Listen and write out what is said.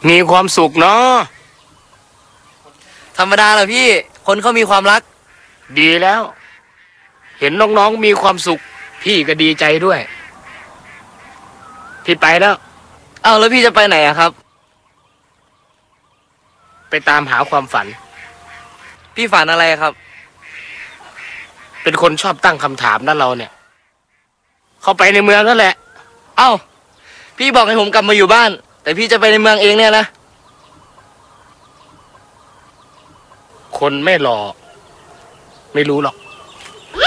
มีความสุขเนาะธรรมดาเหรอพี่คนเขามีความรักดีแล้ว เห็นน้องๆมีความสุขพี่ก็ดีใจด้วยพี่ไปแล้วเอ้าแล้วพี่จะไปไหนอะครับไปตามหาความฝันพี่ฝันอะไรครับเป็นคนชอบตั้งคำถามนะเราเนี่ยเข้าไปในเมืองนั่นแหละเอ้าพี่บอกให้ผมกลับมาอยู่บ้านแต่พี่จะไปในเมืองเองเนี่ยนะคนไม่หล่อไม่รู้หรอก